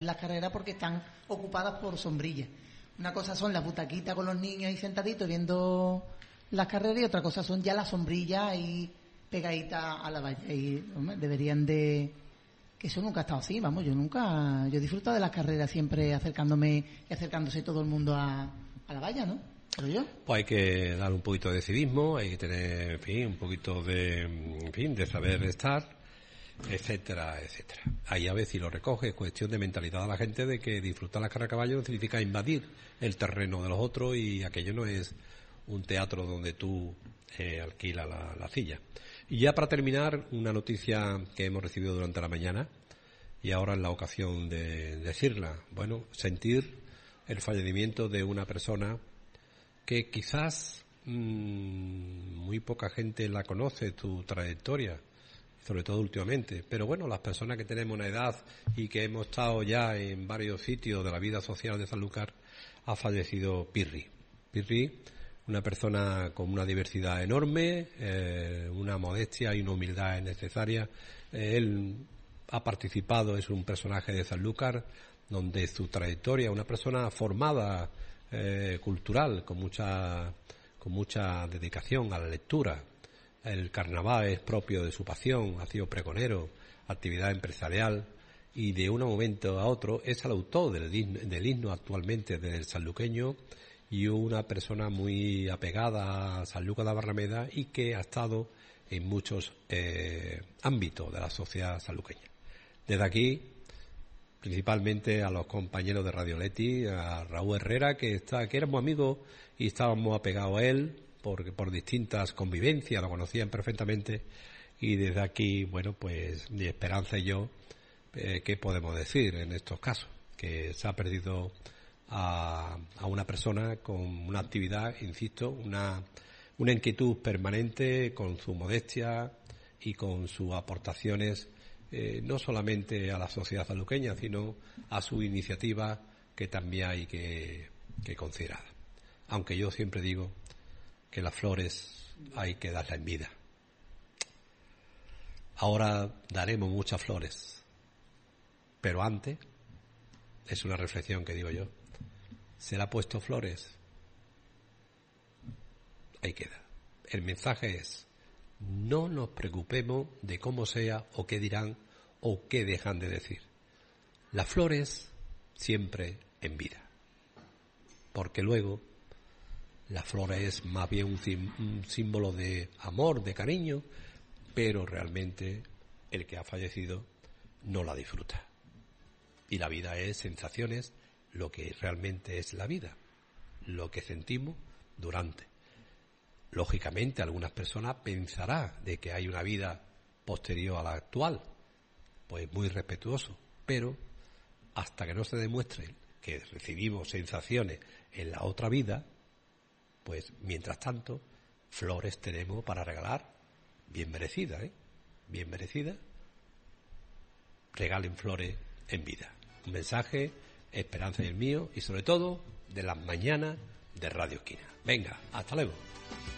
las carreras porque están ocupadas por sombrillas. Una cosa son las butaquitas con los niños ahí sentaditos viendo las carreras, y otra cosa son ya las sombrillas ahí pegaditas a la valla. Y hombre, deberían de... que eso nunca ha estado así, vamos, yo disfruto de las carreras siempre acercándose todo el mundo a la valla, ¿no? Pero yo... Pues hay que dar un poquito de civismo, hay que tener, en fin, un poquito de saber estar, etcétera, etcétera. Ahí a veces, si lo recoge, es cuestión de mentalidad de la gente de que disfrutar las carreras a caballo no significa invadir el terreno de los otros, y aquello no es un teatro donde tú alquilas la silla. Y ya para terminar, una noticia que hemos recibido durante la mañana, y ahora es la ocasión de decirla. Bueno, sentir el fallecimiento de una persona que quizás muy poca gente la conoce, tu trayectoria, sobre todo últimamente. Pero bueno, las personas que tenemos una edad y que hemos estado ya en varios sitios de la vida social de Sanlúcar, ha fallecido Pirri. Pirri, una persona con una diversidad enorme, una modestia y una humildad necesaria. Él ha participado, es un personaje de Sanlúcar, donde su trayectoria, una persona formada, cultural, con mucha dedicación a la lectura. El carnaval es propio de su pasión, ha sido pregonero, actividad empresarial, y de un momento a otro es el autor del himno actualmente del sanluqueño, y una persona muy apegada a Sanlúcar de Barrameda y que ha estado en muchos ámbitos de la sociedad sanluqueña. Desde aquí, principalmente a los compañeros de Radio Leti, a Raúl Herrera, que éramos amigos y estábamos apegados a él por distintas convivencias, lo conocían perfectamente, y desde aquí, bueno, pues mi Esperanza y yo, ¿qué podemos decir en estos casos? Que se ha perdido a una persona con una actividad, insisto, una inquietud permanente, con su modestia y con sus aportaciones, no solamente a la sociedad sanluqueña, sino a su iniciativa, que también hay que considerar. Aunque yo siempre digo que las flores hay que darlas en vida. Ahora daremos muchas flores, pero antes, es una reflexión que digo yo, ¿se le ha puesto flores? Ahí queda. El mensaje es: no nos preocupemos de cómo sea o qué dirán o qué dejan de decir. Las flores siempre en vida, porque luego la flor es más bien un símbolo de amor, de cariño, pero realmente el que ha fallecido no la disfruta. Y la vida es sensaciones, lo que realmente es la vida, lo que sentimos durante. Lógicamente, algunas personas pensarán de que hay una vida posterior a la actual, pues muy respetuoso, pero hasta que no se demuestre que recibimos sensaciones en la otra vida, pues mientras tanto, flores tenemos para regalar, bien merecidas, bien merecidas. Regalen flores en vida. Un mensaje, Esperanza y el mío, y sobre todo de las mañanas de Radio Esquina. Venga, hasta luego.